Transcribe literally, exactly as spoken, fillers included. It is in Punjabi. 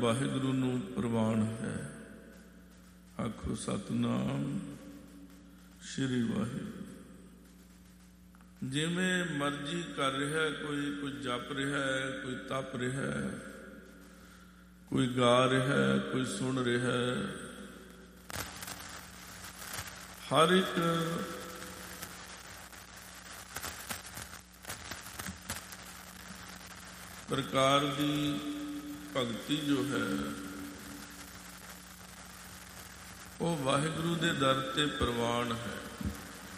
ਵਾਹਿਗੁਰੂ ਨੂੰ ਪ੍ਰਵਾਨ ਹੈ। ਆਖੋ ਸਤਿਨਾਮ ਸ਼੍ਰੀ ਵਾਹਿਗੁਰੂ। ਜਿਵੇਂ ਮਰਜ਼ੀ ਕਰ ਰਿਹਾ, ਕੋਈ ਕੋਈ ਜਪ ਰਿਹਾ, ਕੋਈ ਤਪ ਰਿਹਾ, ਕੋਈ ਗਾ ਰਿਹਾ, ਕੋਈ ਸੁਣ ਰਿਹਾ। ਹਰ ਇੱਕ ਪ੍ਰਕਾਰ ਦੀ ਭਗਤੀ ਜੋ ਹੈ ਉਹ ਵਾਹਿਗੁਰੂ ਦੇ ਦਰ ਤੇ ਪ੍ਰਵਾਨ ਹੈ।